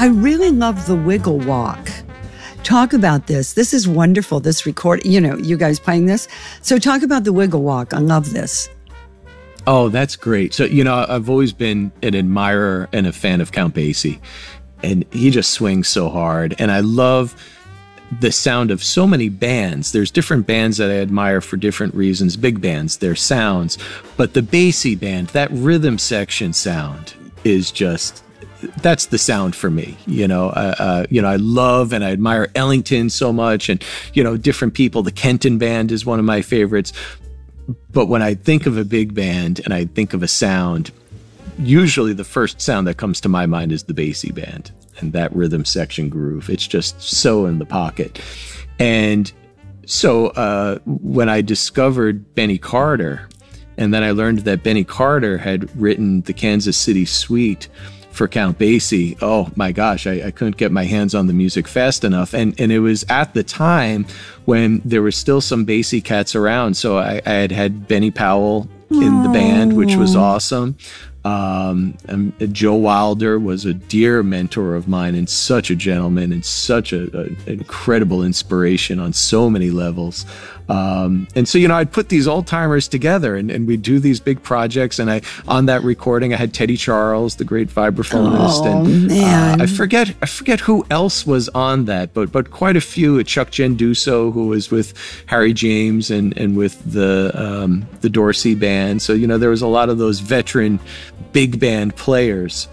I really love the Wiggle Walk. Talk about this. This is wonderful, this record, you guys playing this. So talk about the Wiggle Walk. I love this. Oh, that's great. So, I've always been an admirer and a fan of Count Basie, and he just swings so hard. And I love the sound of so many bands. There's different bands that I admire for different reasons, big bands, their sounds. But the Basie band, that rhythm section sound is just, that's the sound for me. I love and I admire Ellington so much, and, different people. The Kenton Band is one of my favorites. But when I think of a big band and I think of a sound, usually the first sound that comes to my mind is the Basie band and that rhythm section groove. It's just so in the pocket. And so when I discovered Benny Carter, and then I learned that Benny Carter had written the Kansas City Suite for Count Basie, oh my gosh, I couldn't get my hands on the music fast enough. And it was at the time when there were still some Basie cats around. So I had Benny Powell in the band, which was awesome. And Joe Wilder was a dear mentor of mine and such a gentleman and such an incredible inspiration on so many levels. And so, I'd put these old timers together and we'd do these big projects. And on that recording, I had Teddy Charles, the great vibraphonist. Man. I forget who else was on that, but quite a few. Chuck Genduso, who was with Harry James and with the Dorsey band. So, there was a lot of those veteran big band players.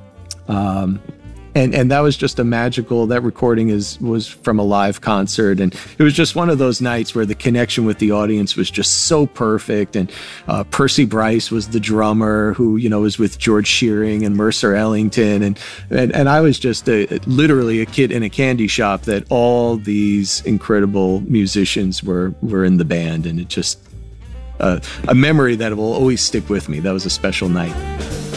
And that was just that recording was from a live concert. And it was just one of those nights where the connection with the audience was just so perfect. And Percy Bryce was the drummer who, was with George Shearing and Mercer Ellington. And I was just literally a kid in a candy shop that all these incredible musicians were in the band. And it just, a memory that will always stick with me. That was a special night.